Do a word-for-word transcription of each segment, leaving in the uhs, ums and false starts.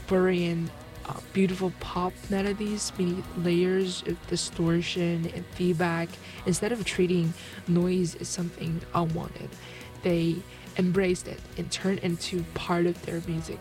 burying uh, beautiful pop melodies beneath layers of distortion and feedback. Instead of treating noise as something unwanted, they embraced it and turned into part of their music.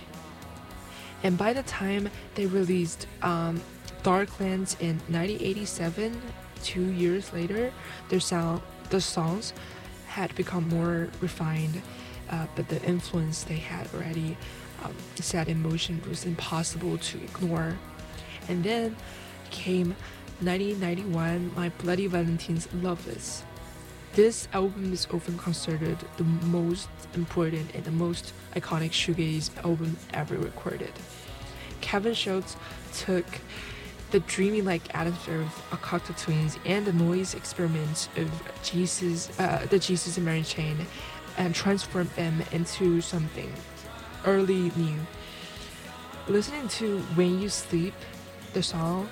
And by the time they released um, Darklands in nineteen eighty-seven, two years later, their sound, the songs had become more refined, uh, but the influence they had already um, set in motion was impossible to ignore. And then came nineteen ninety-one, My Bloody Valentine's Loveless. This album is often considered the most important and the most iconic shoegaze album ever recorded. Kevin Schultz took the dreamy-like atmosphere of Cocteau Twins and the noise experiments of Jesus, uh, the Jesus and Mary Chain, and transformed them into something early new. Listening to When You Sleep, the song,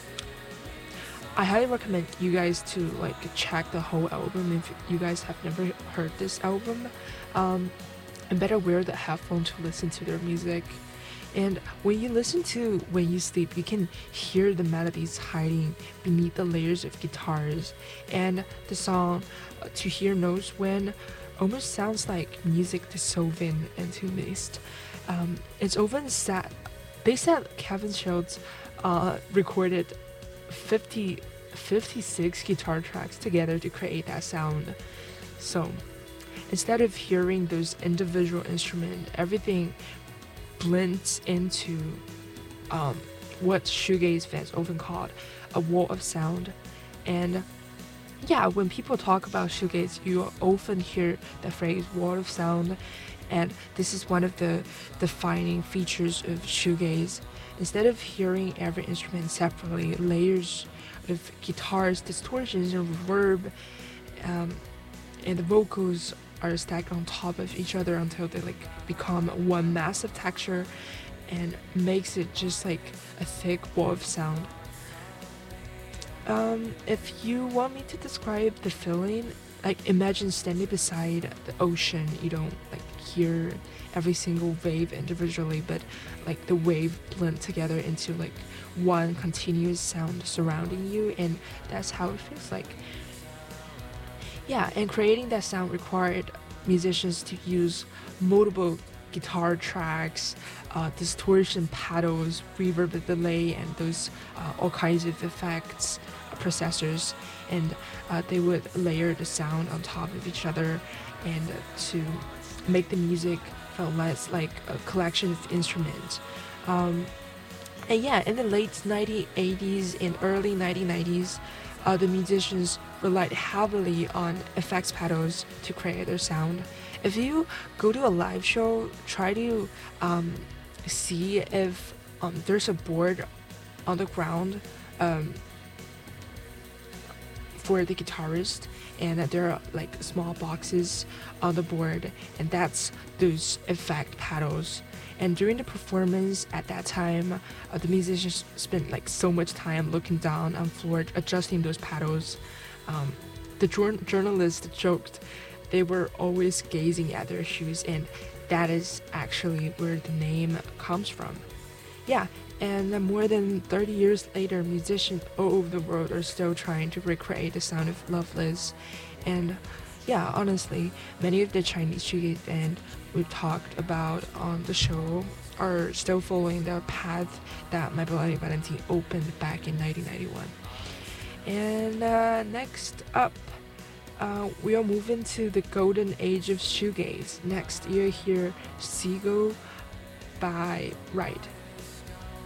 I highly recommend you guys to like check the whole album if you guys have never heard this album. Um, and better wear the headphone to listen to their music. And when you listen to When You Sleep, you can hear the melodies hiding beneath the layers of guitars. And the song uh, To Hear Knows When almost sounds like music dissolving into mist. Um, it's often said, they said Kevin Schultz uh, recorded fifty, fifty-six guitar tracks together to create that sound. So instead of hearing those individual instruments, everything blends into um, what shoegaze fans often call a wall of sound. And yeah, when people talk about shoegaze, you often hear the phrase wall of sound, and this is one of the defining features of shoegaze. Instead of hearing every instrument separately, layers of guitars, distortions, and reverb, um, and the vocals are stacked on top of each other until they like become one massive texture and makes it just like a thick wall of sound. Um, if you want me to describe the feeling, like imagine standing beside the ocean. You don't like hear every single wave individually, but like the wave blend together into like one continuous sound surrounding you, and that's how it feels like. Yeah, and creating that sound required musicians to use multiple guitar tracks, uh, distortion pedals, reverb delay, and those uh, all kinds of effects, uh, processors, and uh, they would layer the sound on top of each other, and uh, to make the music feel less like a collection of instruments. Um, and yeah, in the late nineteen eighties and early nineteen nineties, uh, the musicians relied heavily on effects pedals to create their sound. If you go to a live show, try to um, see if um, there's a board on the ground um, for the guitarist, and there are like small boxes on the board, and that's those effect pedals. And during the performance at that time, uh, the musicians spent like so much time looking down on floor, adjusting those pedals. Um, the jour- journalist joked they were always gazing at their shoes, and that is actually where the name comes from. Yeah, and more than thirty years later, musicians all over the world are still trying to recreate the sound of Loveless. And yeah, honestly, many of the Chinese shoegaze bands we've talked about on the show are still following the path that My Bloody Valentine opened back in nineteen ninety-one. And uh, next up, uh, we are moving to the golden age of shoegaze. Next, you'll hear Seagull by Right.